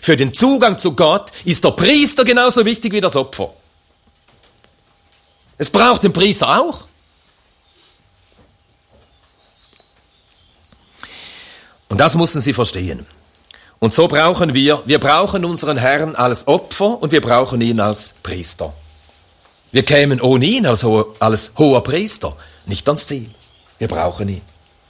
für den Zugang zu Gott ist der Priester genauso wichtig wie das Opfer. Es braucht den Priester auch. Und das müssen Sie verstehen. Und so brauchen wir brauchen unseren Herrn als Opfer und wir brauchen ihn als Priester. Wir kämen ohne ihn als hoher Priester nicht ans Ziel. Wir brauchen ihn.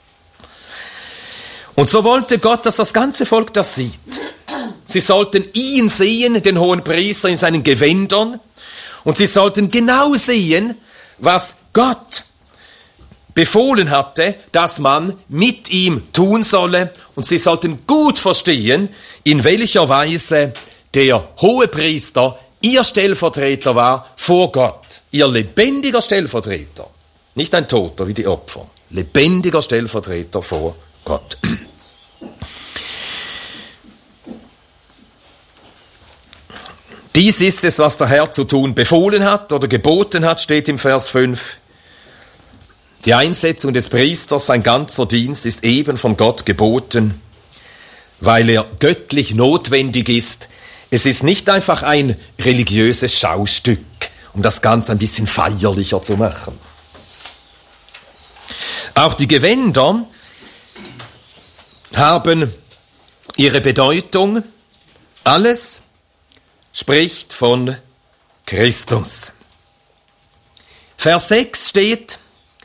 Und so wollte Gott, dass das ganze Volk das sieht. Sie sollten ihn sehen, den hohen Priester in seinen Gewändern, und sie sollten genau sehen, was Gott befohlen hatte, dass man mit ihm tun solle, und sie sollten gut verstehen, in welcher Weise der hohe Priester ihr Stellvertreter war vor Gott, ihr lebendiger Stellvertreter, nicht ein Toter wie die Opfer, lebendiger Stellvertreter vor Gott. Dies ist es, was der Herr zu tun befohlen hat oder geboten hat, steht im Vers 5. Die Einsetzung des Priesters, sein ganzer Dienst, ist eben von Gott geboten, weil er göttlich notwendig ist. Es ist nicht einfach ein religiöses Schaustück, um das Ganze ein bisschen feierlicher zu machen. Auch die Gewänder haben ihre Bedeutung. Alles spricht von Christus. Vers 6 steht: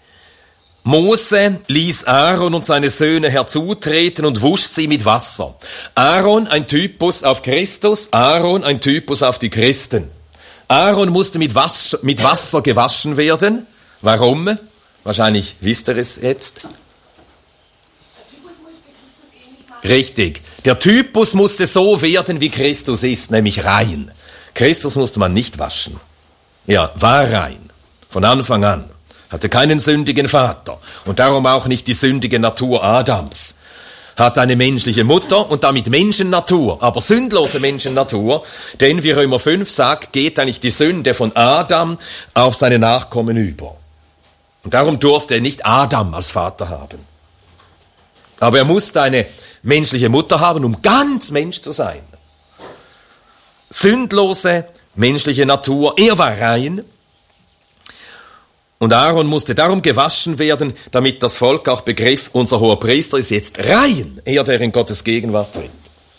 Mose ließ Aaron und seine Söhne herzutreten und wusch sie mit Wasser. Aaron, ein Typus auf Christus, Aaron, ein Typus auf die Christen. Aaron musste mit Wasser gewaschen werden. Warum? Wahrscheinlich wisst ihr es jetzt. Richtig. Der Typus musste so werden, wie Christus ist, nämlich rein. Christus musste man nicht waschen. Ja, war rein. Von Anfang an. Hatte keinen sündigen Vater. Und darum auch nicht die sündige Natur Adams. Hat eine menschliche Mutter und damit Menschennatur, aber sündlose Menschennatur. Denn, wie Römer 5 sagt, geht eigentlich die Sünde von Adam auf seine Nachkommen über. Und darum durfte er nicht Adam als Vater haben. Aber er musste eine menschliche Mutter haben, um ganz Mensch zu sein. Sündlose menschliche Natur, er war rein. Und Aaron musste darum gewaschen werden, damit das Volk auch begriff, unser hoher Priester ist jetzt rein, er, der in Gottes Gegenwart tritt.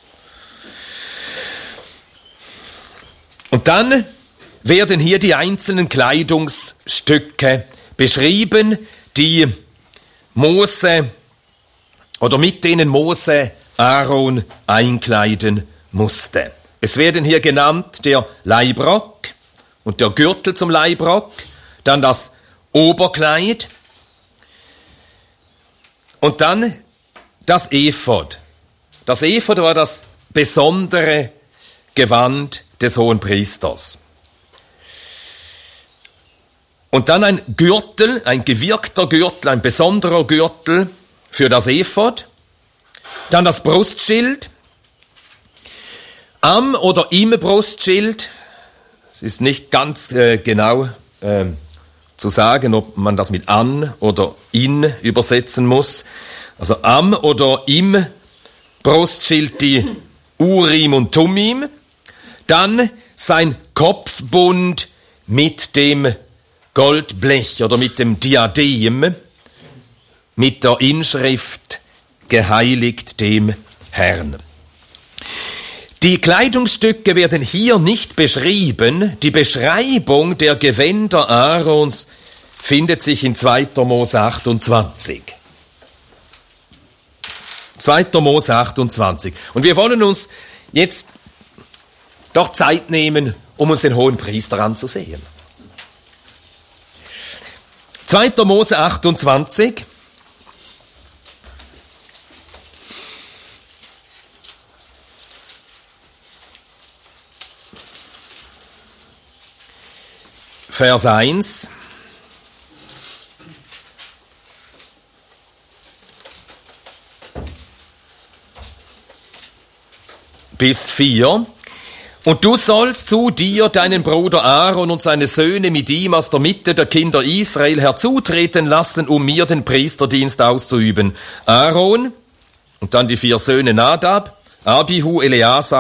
Und dann werden hier die einzelnen Kleidungsstücke beschrieben, die Mose oder mit denen Mose Aaron einkleiden musste. Es werden hier genannt der Leibrock und der Gürtel zum Leibrock, dann das Oberkleid und dann das Ephod. Das Ephod war das besondere Gewand des hohen Priesters. Und dann ein Gürtel, ein gewirkter Gürtel, ein besonderer Gürtel für das Ephod. Dann das Brustschild. Am oder im Brustschild, es ist nicht ganz genau zu sagen, ob man das mit an oder in übersetzen muss. Also am oder im Brustschild die Urim und Tumim. Dann sein Kopfbund mit dem Goldblech oder mit dem Diadem, mit der Inschrift geheiligt dem Herrn. Die Kleidungsstücke werden hier nicht beschrieben. Die Beschreibung der Gewänder Aarons findet sich in 2. Mose 28. 2. Mose 28. Und wir wollen uns jetzt doch Zeit nehmen, um uns den hohen Priester anzusehen. 2. Mose 28. Vers 1. Bis 4. Und du sollst zu dir deinen Bruder Aaron und seine Söhne mit ihm aus der Mitte der Kinder Israel herzutreten lassen, um mir den Priesterdienst auszuüben. Aaron und dann die 4 Söhne Nadab, Abihu, Eleazar